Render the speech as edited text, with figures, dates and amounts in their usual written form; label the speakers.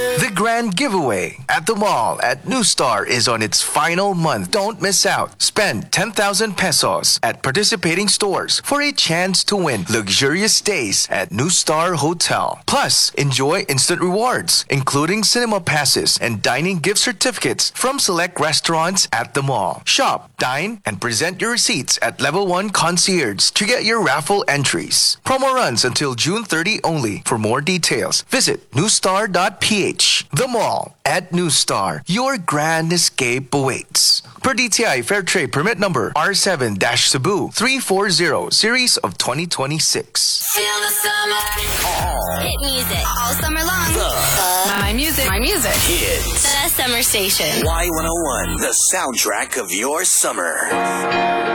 Speaker 1: The grand giveaway at the mall at New Star is on its final month. Don't miss out. Spend 10,000 pesos at participating stores for a chance to win luxurious stays at New Star Hotel. Plus, enjoy instant rewards, including cinema passes and dining gift certificates from select restaurants at the mall. Shop, dine, and present your receipts at Level 1 Concierge to get your raffle entries. Promo runs until June 30 only. For more details, visit newstar.ph. The mall at New Star. Your grand escape awaits. Per DTI Fair Trade Permit Number R7-Cebu 340 Series of 2026.
Speaker 2: Feel the summer. Hit music all summer long.
Speaker 3: My music.
Speaker 2: Hits. The Summer Station.
Speaker 4: Y101, the soundtrack of your summer.